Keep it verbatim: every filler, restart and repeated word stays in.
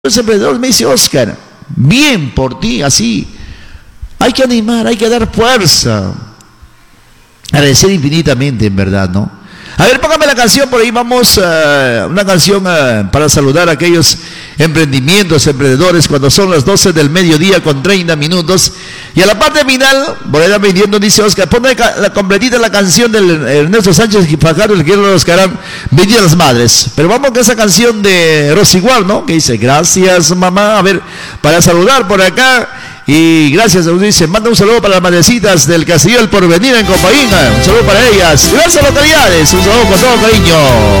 Los emprendedores, me dice Oscar, bien por ti, así. Hay que animar, hay que dar fuerza. Agradecer infinitamente, en verdad, ¿no? A ver, póngame la canción, por ahí vamos, uh, una canción uh, para saludar a aquellos emprendimientos, emprendedores, cuando son las doce del mediodía con treinta minutos. Y a la parte final, por ahí vendiendo, dice Oscar, ponme la completita la canción del Ernesto Sánchez y Fajardo, el que los harán venir a las madres. Pero vamos con esa canción de Rosigual, ¿no? Que dice, gracias mamá, a ver, para saludar por acá. Y gracias, dice, manda un saludo para las madrecitas del Castillo del Porvenir en Copaína. Un saludo para ellas. Diversas localidades. Un saludo con todo cariño.